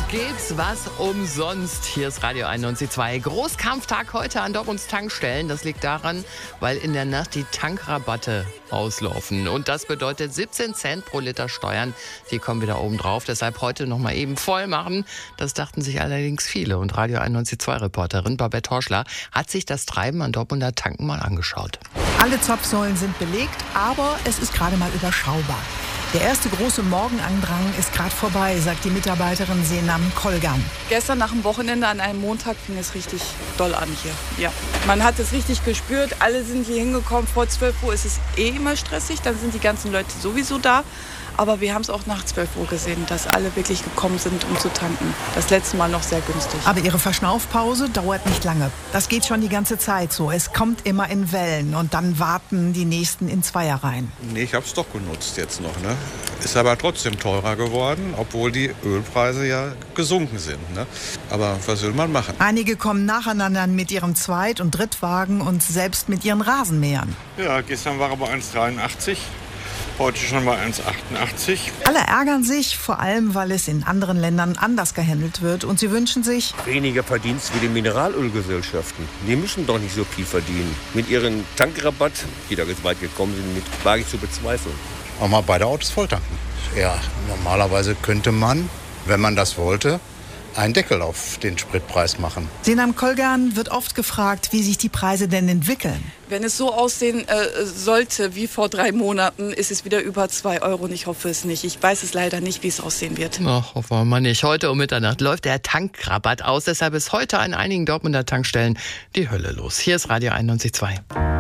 gibt's was umsonst. Hier ist Radio 91.2. Großkampftag heute an Dortmunds Tankstellen. Das liegt daran, weil in der Nacht die Tankrabatte auslaufen. Und das bedeutet 17 Cent pro Liter Steuern. Die kommen wieder oben drauf. Deshalb heute noch mal eben voll machen. Das dachten sich allerdings viele. Und Radio 91.2-Reporterin Babette Horschler hat sich das Treiben an Dortmunder Tanken mal angeschaut. Alle Zapfsäulen sind belegt, aber es ist gerade mal überschaubar. Der erste große Morgenandrang ist gerade vorbei, sagt die Mitarbeiterin Senam Kolgan. Gestern nach dem Wochenende an einem Montag fing es richtig doll an hier. Ja. Man hat es richtig gespürt, alle sind hier hingekommen. Vor 12 Uhr ist es immer stressig, dann sind die ganzen Leute sowieso da. Aber wir haben es auch nach 12 Uhr gesehen, dass alle wirklich gekommen sind, um zu tanken. Das letzte Mal noch sehr günstig. Aber ihre Verschnaufpause dauert nicht lange. Das geht schon die ganze Zeit so. Es kommt immer in Wellen und dann warten die Nächsten in Zweierreihen. Nee, ich habe es doch genutzt jetzt noch. Ne? Ist aber trotzdem teurer geworden, obwohl die Ölpreise ja gesunken sind. Ne? Aber was will man machen? Einige kommen nacheinander mit ihrem Zweit- und Drittwagen und selbst mit ihren Rasenmähern. Ja, gestern war aber 1,83. Heute schon bei 1,88. Alle ärgern sich, vor allem, weil es in anderen Ländern anders gehandelt wird. Und sie wünschen sich weniger Verdienst wie die Mineralölgesellschaften. Die müssen doch nicht so viel verdienen. Mit ihrem Tankrabatt, die da jetzt weit gekommen sind, mit wage ich zu bezweifeln. Auch mal beide Autos volltanken. Ja, normalerweise könnte man, wenn man das wollte, einen Deckel auf den Spritpreis machen. Senam Kolgan wird oft gefragt, wie sich die Preise denn entwickeln. Wenn es so aussehen sollte wie vor 3 Monaten, ist es wieder über 2 Euro. Und ich hoffe es nicht. Ich weiß es leider nicht, wie es aussehen wird. Ach, hoffen wir mal nicht. Heute um Mitternacht läuft der Tankrabatt aus. Deshalb ist heute an einigen Dortmunder Tankstellen die Hölle los. Hier ist Radio 91.2.